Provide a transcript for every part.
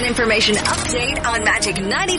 information update on Magic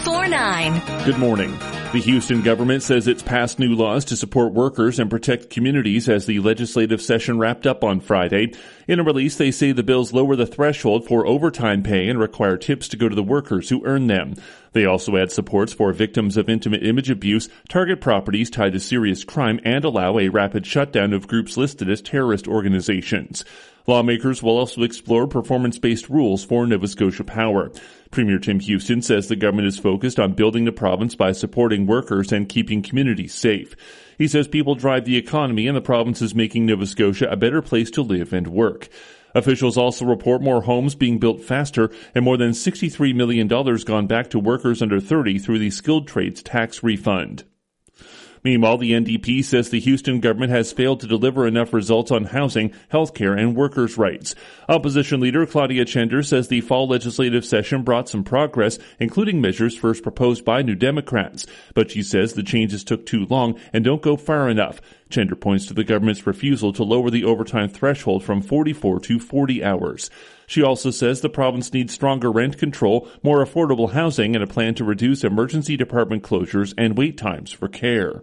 94.9. Good morning. The Houston government says it's passed new laws to support workers and protect communities as the legislative session wrapped up on Friday. In a release, they say the bills lower the threshold for overtime pay and require tips to go to the workers who earn them. They also add supports for victims of intimate image abuse, target properties tied to serious crime, and allow a rapid shutdown of groups listed as terrorist organizations. Lawmakers will also explore performance-based rules for Nova Scotia Power. Premier Tim Houston says the government is focused on building the province by supporting workers and keeping communities safe. He says people drive the economy and the province is making Nova Scotia a better place to live and work. Officials also report more homes being built faster and more than $63 million gone back to workers under 30 through the skilled trades tax refund. Meanwhile, the NDP says the Houston government has failed to deliver enough results on housing, healthcare, and workers' rights. Opposition leader Claudia Chender says the fall legislative session brought some progress, including measures first proposed by New Democrats. But she says the changes took too long and don't go far enough. Chender points to the government's refusal to lower the overtime threshold from 44 to 40 hours. She also says the province needs stronger rent control, more affordable housing, and a plan to reduce emergency department closures and wait times for care.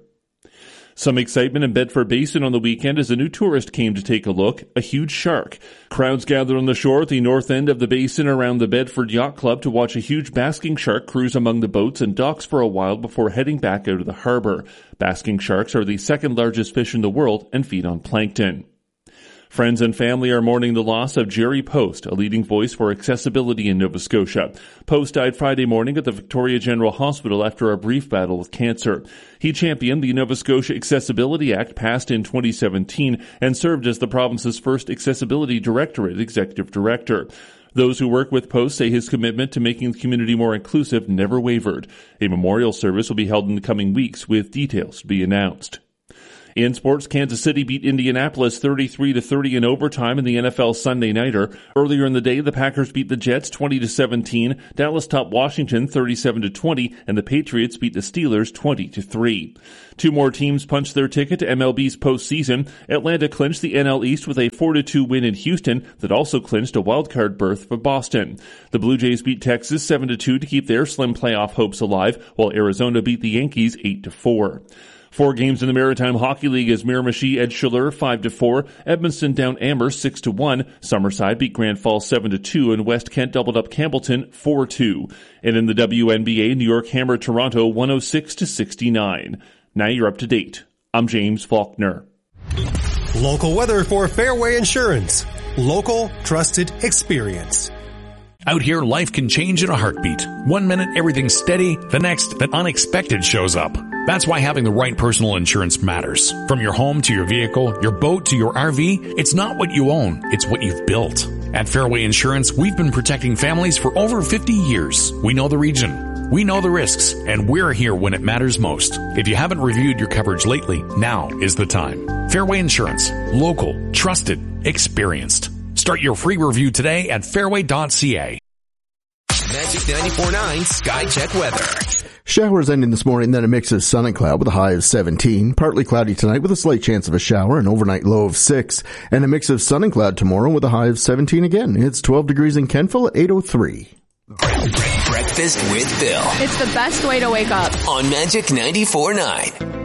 Some excitement in Bedford Basin on the weekend as a new tourist came to take a look, a huge shark. Crowds gathered on the shore at the north end of the basin around the Bedford Yacht Club to watch a huge basking shark cruise among the boats and docks for a while before heading back out of the harbor. Basking sharks are the second largest fish in the world and feed on plankton. Friends and family are mourning the loss of Jerry Post, a leading voice for accessibility in Nova Scotia. Post died Friday morning at the Victoria General Hospital after a brief battle with cancer. He championed the Nova Scotia Accessibility Act passed in 2017 and served as the province's first Accessibility Directorate Executive Director. Those who work with Post say his commitment to making the community more inclusive never wavered. A memorial service will be held in the coming weeks with details to be announced. In sports, Kansas City beat Indianapolis 33-30 in overtime in the NFL Sunday Nighter. Earlier in the day, the Packers beat the Jets 20-17, Dallas topped Washington 37-20, and the Patriots beat the Steelers 20-3. Two more teams punched their ticket to MLB's postseason. Atlanta clinched the NL East with a 4-2 win in Houston that also clinched a wildcard berth for Boston. The Blue Jays beat Texas 7-2 to keep their slim playoff hopes alive, while Arizona beat the Yankees 8-4. 4 games in the Maritime Hockey League as Miramichi edged Chaleur 5-4, Edmonton down Amherst 6-1, Summerside beat Grand Falls 7-2, and West Kent doubled up Campbellton 4-2. And in the WNBA, New York hammered Toronto 106-69. Now you're up to date. I'm James Faulkner. Local weather for Fairway Insurance. Local, trusted experience. Out here, life can change in a heartbeat. 1 minute, everything's steady. The next, the unexpected shows up. That's why having the right personal insurance matters. From your home to your vehicle, your boat to your RV, it's not what you own, it's what you've built. At Fairway Insurance, we've been protecting families for over 50 years. We know the region, we know the risks, and we're here when it matters most. If you haven't reviewed your coverage lately, now is the time. Fairway Insurance. Local, trusted, experienced. Start your free review today at fairway.ca. Magic 94.9 Sky Check Weather. Showers ending this morning, then a mix of sun and cloud with a high of 17. Partly cloudy tonight with a slight chance of a shower, an overnight low of 6. And a mix of sun and cloud tomorrow with a high of 17 again. It's 12 degrees in Kentville at 8:03. Breakfast with Bill. It's the best way to wake up. On Magic 94.9.